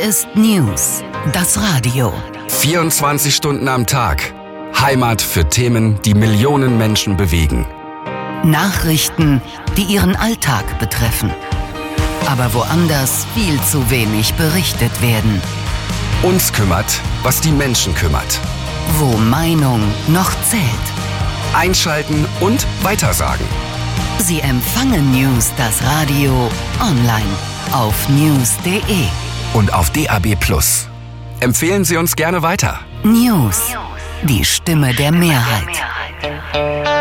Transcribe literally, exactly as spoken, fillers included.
ist News, das Radio. vierundzwanzig Stunden am Tag. Heimat für Themen, die Millionen Menschen bewegen. Nachrichten, die ihren Alltag betreffen. Aber woanders viel zu wenig berichtet werden. Uns kümmert, was die Menschen kümmert. Wo Meinung noch zählt. Einschalten und weitersagen. Sie empfangen News, das Radio, online auf news punkt de. Und auf D A B plus. Empfehlen Sie uns gerne weiter. News, die Stimme der Mehrheit.